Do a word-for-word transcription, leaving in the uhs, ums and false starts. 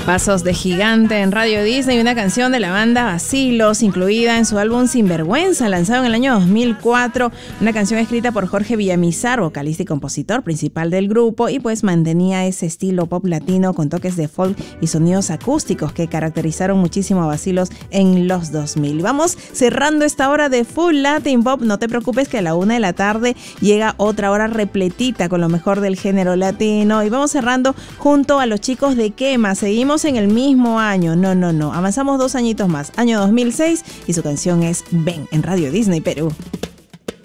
Pasos de Gigante en Radio Disney, una canción de la banda Vacilos, incluida en su álbum Sinvergüenza, lanzado en el año dos mil cuatro. Una canción escrita por Jorge Villamizar, vocalista y compositor principal del grupo, y pues mantenía ese estilo pop latino con toques de folk y sonidos acústicos que caracterizaron muchísimo a Vacilos en los dos mil. Vamos cerrando esta hora de Full Latin Pop. No te preocupes que a la una de la tarde llega otra hora repletita con lo mejor del género latino, y vamos cerrando junto a los chicos de Quema. Seguimos en el mismo año, no, no, no, avanzamos dos añitos más, año dos mil seis, y su canción es Ven en Radio Disney Perú.